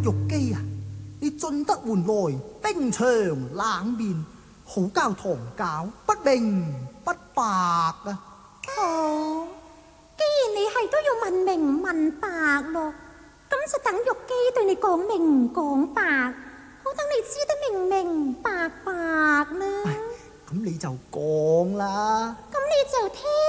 玉姬啊，你進得門來，冰場冷面，好教堂教不明不白啊！ 哦，既然你係都要問明問白咯，咁就等玉姬對你講明講白，好等你知得明白白啦。 咁你就講啦。 咁你就聽